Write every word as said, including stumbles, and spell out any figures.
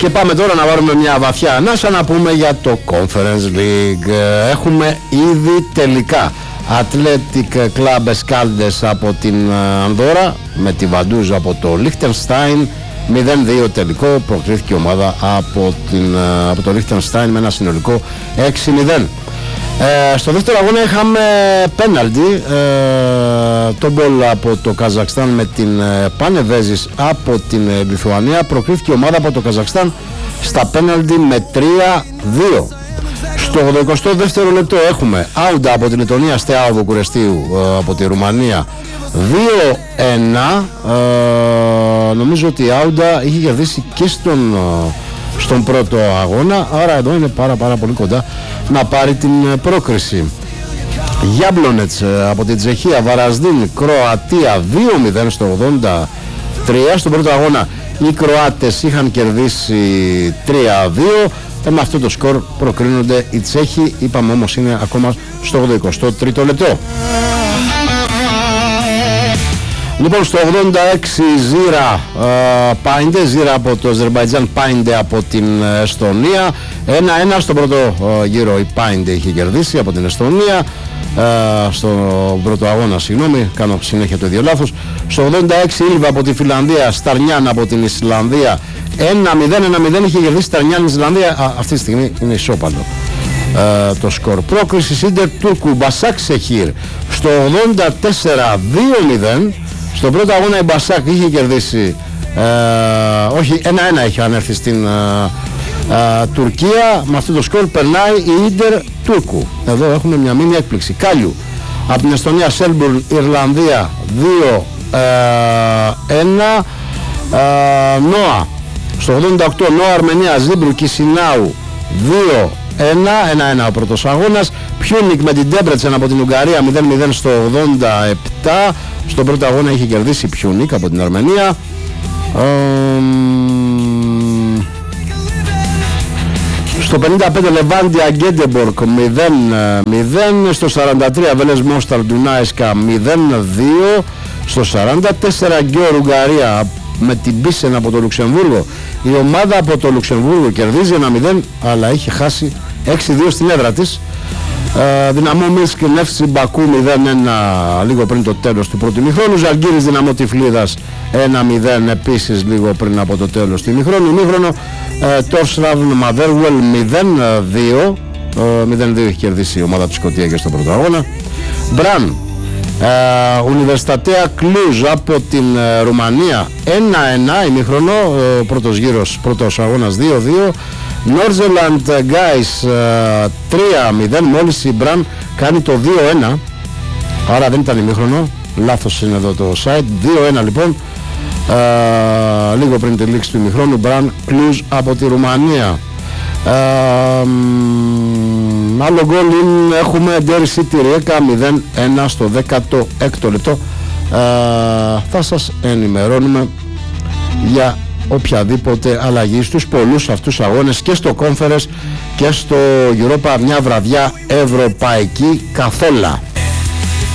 Και πάμε τώρα να βάλουμε μια βαθιά ανάσα να πούμε για το Conference League. Έχουμε ήδη τελικά Athletic Club Escaldes από την Ανδώρα με τη Βαντούζ από το Liechtenstein. μηδέν δύο τελικό, προκρίθηκε η ομάδα από, την, από το Liechtenstein με ένα συνολικό έξι μηδέν. Ε, στο δεύτερο αγώνα είχαμε πέναλτι, ε, το μπολ από το Καζακστάν με την ε, Πανεβέζης από την ε, Λιθουανία. Προκρίθηκε η ομάδα από το Καζακστάν στα πέναλτι με τρία δύο. Στο ογδοηκοστό δεύτερο λεπτό έχουμε Άουντα από την Λετωνία, Στεάο Βουκουρεστίου ε, από τη Ρουμανία δύο ένα. ε, Νομίζω ότι η Άουντα είχε κερδίσει και στον, ε, στον πρώτο αγώνα, άρα εδώ είναι πάρα πάρα πολύ κοντά να πάρει την πρόκριση. Γιάμπλονετς από την Τσεχία, Βαρασδίν, Κροατία δύο μηδέν στο ογδόντα τρία. Στον πρώτο αγώνα οι Κροάτες είχαν κερδίσει τρία δύο. Ε, με αυτό το σκορ προκρίνονται οι Τσέχοι. Είπαμε όμως είναι ακόμα στο ογδοηκοστό τρίτο λεπτό. Λοιπόν, στο ογδόντα έξι Ζήρα ε, Πάιντε, Ζήρα από το Αζερμπαϊτζάν, Πάιντε από την Εστονία. ένα ένα στον πρώτο ε, γύρο η Πάιντε είχε κερδίσει από την Εστονία. Ε, στον πρώτο αγώνα, συγγνώμη, κάνω συνέχεια το ίδιο λάθος. Στο ογδόντα έξι Ήλβα από τη Φιλανδία, Σταρνιάν από την Ισλανδία. ένα μηδέν ένα μηδέν είχε κερδίσει Σταρνιάν η Ισλανδία. Α, αυτή τη στιγμή είναι ισόπαλο ε, το σκορ. Πρόκριση Σίντερ Τούρκου, Μπασάκ Σεχίρ στο ογδόντα τέσσερα δύο μηδέν. Στον πρώτο αγώνα η Μπασάκ είχε κερδίσει, ε, όχι, ένα ένα είχε ανέρθει στην ε, ε, Τουρκία. Με αυτό το σκορ περνάει η Ίντερ Τούρκου. Εδώ έχουμε μια μήνυα έκπληξη. Κάλιου από την Εστονία, Σέλμπουρν, Ιρλανδία δύο ένα. ε, Νόα στο ογδόντα οκτώ, Νόα Αρμενία, Ζίμπρου Κισινάου δύο ένα, ένα ένα ο πρώτος αγώνας. Πιούνικ με την Ντέμπρετσεν από την Ουγγαρία μηδέν μηδέν στο ογδόντα επτά. Στον πρώτο αγώνα είχε κερδίσει Πιούνικ από την Αρμενία. Ε, στο πενήντα πέντε Λεβάντια Γκέντεμπορκ μηδέν μηδέν. Στο σαράντα τρία Βέλες Μόσταρ Ντουνάισκα μηδέν δύο. Στο σαράντα τέσσερα Γκιόρ Ουγγαρία με την Πίσεν από το Λουξεμβούργο. Η ομάδα από το Λουξεμβούργο κερδίζει ένα μηδέν, αλλά είχε χάσει έξι δύο στην έδρα της. Ε, Δυναμό Μίνσκ Νεύση Μπακού μηδέν ένα λίγο πριν το τέλος του πρώτου ημιχρόνου. Ζαλγκύρης Δυναμό Τυφλίδας ένα μηδέν επίσης λίγο πριν από το τέλος του ημιχρόνου. Ημίχρονο ε, Τόρσλαβν Μαδέρουελ μηδέν δύο. ε, μηδέν δύο έχει κερδίσει η ομάδα του Σκωτία και στον πρώτο αγώνα. Μπραν Ουνιβερστατέα Κλούζ από την uh, Ρουμανία ένα ένα ημίχρονο, uh, πρώτος γύρος, πρώτος αγώνας δύο δύο. Νόρζελαντ Γκάις uh, τρία μηδέν. Μόλις η Μπραν κάνει το δύο ένα, άρα δεν ήταν ημίχρονο, λάθος είναι εδώ το site. Δύο ένα λοιπόν, uh, λίγο πριν τη λήξη του ημίχρονου. Μπραν Κλούζ από τη Ρουμανία. Uh, άλλο γκολ έχουμε Derry City Rijeka μηδέν ένα στο δέκατο έκτο λεπτό. uh, Θα σας ενημερώνουμε για οποιαδήποτε αλλαγή στους πολλούς αυτούς αγώνες και στο Conference και στο Europa, μια βραδιά ευρωπαϊκή καθόλα.